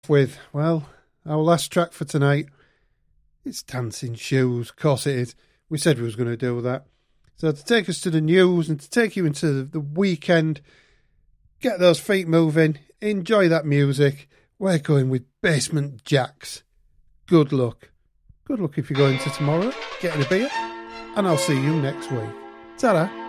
with, well, our last track for tonight. It's Dancing Shoes. Of course it is. We said we was going to do that. So to take us to the news and to take you into the weekend, get those feet moving, enjoy that music. We're going with Basement Jaxx. Good luck. Good luck if you're going to tomorrow, getting a beer, and I'll see you next week. Ta-da.